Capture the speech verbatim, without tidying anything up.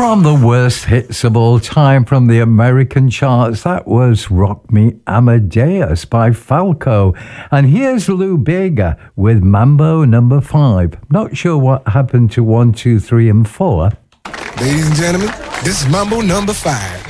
From the worst hits of all time from the American charts, that was Rock Me Amadeus by Falco. And here's Lou Bega with Mambo number five. Not sure what happened to one, two, three, and four. Ladies and gentlemen, this is Mambo number five.